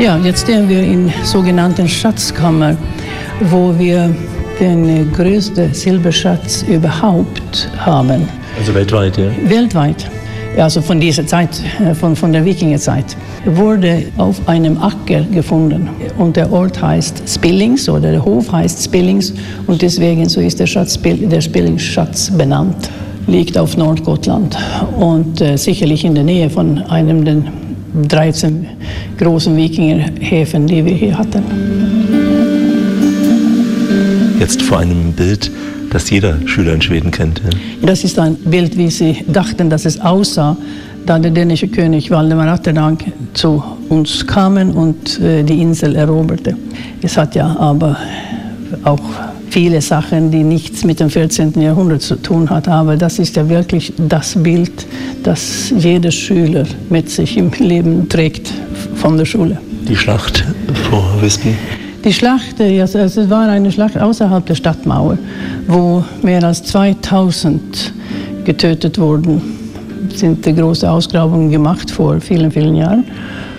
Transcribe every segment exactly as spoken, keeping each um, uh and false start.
Ja, jetzt stehen wir in sogenannten Schatzkammer, wo wir den größten Silberschatz überhaupt haben. Also weltweit, ja? Weltweit. Also von dieser Zeit, von, von der Wikingerzeit, wurde auf einem Acker gefunden. Und der Ort heißt Spillings oder der Hof heißt Spillings und deswegen so ist der, Schatz, der Spillingsschatz benannt. Liegt auf Nordgotland und äh, sicherlich in der Nähe von einem der dreizehn großen Wikingerhäfen, die wir hier hatten. Jetzt vor einem Bild, das jeder Schüler in Schweden kennt. Ja? Das ist ein Bild, wie sie dachten, dass es aussah, da der dänische König Valdemar Atterdag zu uns kam und äh, die Insel eroberte. Es hat ja aber auch viele Sachen, die nichts mit dem vierzehnten Jahrhundert zu tun hat, aber das ist ja wirklich das Bild, das jeder Schüler mit sich im Leben trägt von der Schule. Die Schlacht vor Visby? Die Schlacht, ja, also es war eine Schlacht außerhalb der Stadtmauer, wo mehr als zweitausend getötet wurden. Es sind große Ausgrabungen gemacht vor vielen, vielen Jahren.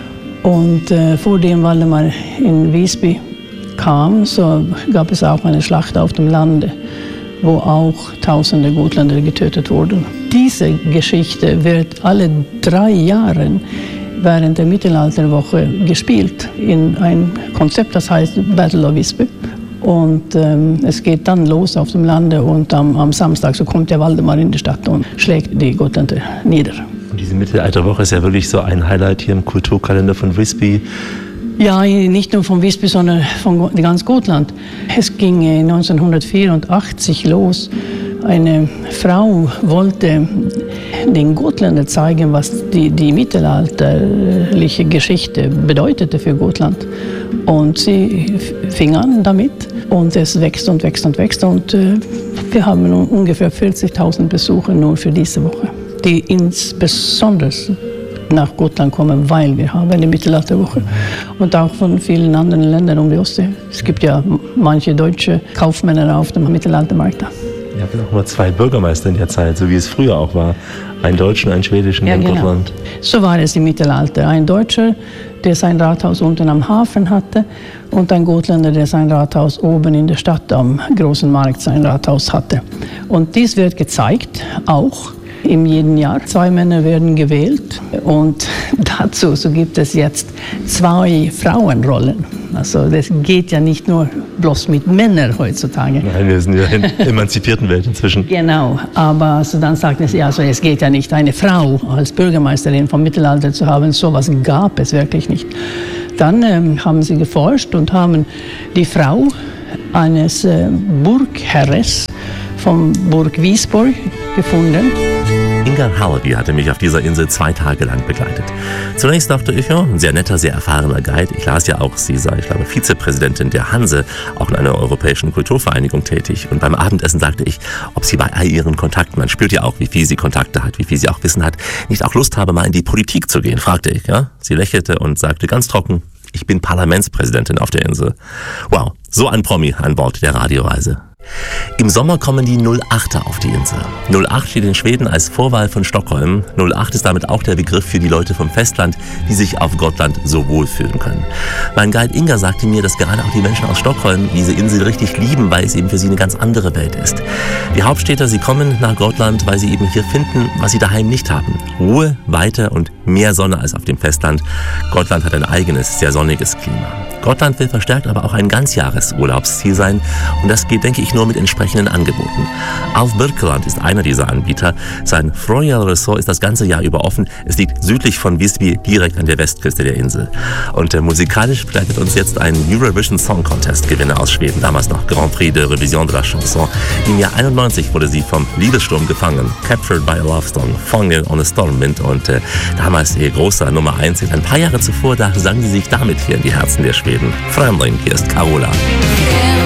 Und äh, vor dem Valdemar in Visby kam, so gab es auch eine Schlacht auf dem Lande, wo auch tausende Gotländer getötet wurden. Diese Geschichte wird alle drei Jahre während der Mittelalterwoche gespielt in ein Konzept, das heißt Battle of Visby. Und ähm, es geht dann los auf dem Lande und am, am Samstag so kommt der Valdemar in die Stadt und schlägt die Gotländer nieder. Und diese Mittelalterwoche ist ja wirklich so ein Highlight hier im Kulturkalender von Visby. Ja, nicht nur von Visby, sondern von ganz Gotland. Es ging neunzehnhundertvierundachtzig los. Eine Frau wollte den Gotländern zeigen, was die, die mittelalterliche Geschichte bedeutete für Gotland. Und sie fing an damit und es wächst und wächst und wächst. Und äh, wir haben nun ungefähr vierzigtausend Besucher nur für diese Woche, die insbesondere nach Gotland kommen, weil wir haben eine Mittelalterwoche. Und auch von vielen anderen Ländern um die Ostsee. Es gibt ja manche deutsche Kaufmänner auf dem Mittelaltermarkt da. Wir hatten auch mal zwei Bürgermeister in der Zeit, so wie es früher auch war. Einen deutschen, einen schwedischen ja, in genau. Gotland. So war es im Mittelalter. Ein Deutscher, der sein Rathaus unten am Hafen hatte und ein Gotländer, der sein Rathaus oben in der Stadt am großen Markt sein Rathaus hatte. Und dies wird gezeigt, auch im jeden Jahr. Zwei Männer werden gewählt und dazu so gibt es jetzt zwei Frauenrollen. Also das geht ja nicht nur bloß mit Männern heutzutage. Nein, wir sind ja in der emanzipierten Welt inzwischen. Genau, aber also dann sagt es, ja, also es geht ja nicht, eine Frau als Bürgermeisterin vom Mittelalter zu haben, sowas gab es wirklich nicht. Dann ähm, haben sie geforscht und haben die Frau eines äh, Burgherres von Burg Wiesborg gefunden. Inga Halliday hatte mich auf dieser Insel zwei Tage lang begleitet. Zunächst dachte ich, ja, ein sehr netter, sehr erfahrener Guide. Ich las ja auch, sie sei, ich glaube, Vizepräsidentin der Hanse, auch in einer europäischen Kulturvereinigung tätig. Und beim Abendessen sagte ich, ob sie bei all ihren Kontakten, man spürt ja auch, wie viel sie Kontakte hat, wie viel sie auch Wissen hat, nicht auch Lust habe, mal in die Politik zu gehen, fragte ich. Ja? Sie lächelte und sagte ganz trocken, ich bin Parlamentspräsidentin auf der Insel. Wow, so ein Promi an Bord der Radioreise. Im Sommer kommen die null achter auf die Insel. null acht steht in Schweden als Vorwahl von Stockholm. null acht ist damit auch der Begriff für die Leute vom Festland, die sich auf Gotland so wohlfühlen können. Mein Guide Inga sagte mir, dass gerade auch die Menschen aus Stockholm diese Insel richtig lieben, weil es eben für sie eine ganz andere Welt ist. Die Hauptstädter, sie kommen nach Gotland, weil sie eben hier finden, was sie daheim nicht haben. Ruhe, Weite und mehr Sonne als auf dem Festland. Gotland hat ein eigenes, sehr sonniges Klima. Gotland will verstärkt aber auch ein Ganzjahresurlaubsziel sein und das geht, denke ich, nur mit entsprechenden Angeboten. Alf Birkeland ist einer dieser Anbieter. Sein Royal Resort ist das ganze Jahr über offen. Es liegt südlich von Visby, direkt an der Westküste der Insel. Und äh, musikalisch begleitet uns jetzt ein Eurovision Song Contest Gewinner aus Schweden, damals noch Grand Prix de Revision de la Chanson. Im Jahr einundneunzig wurde sie vom Liebessturm gefangen, Captured by a Love Song, Fången on a Stormwind und äh, damals ihr großer Nummer eins. Ein paar Jahre zuvor, da sang sie sich damit hier in die Herzen der Schweden. Främling, hier ist Carola.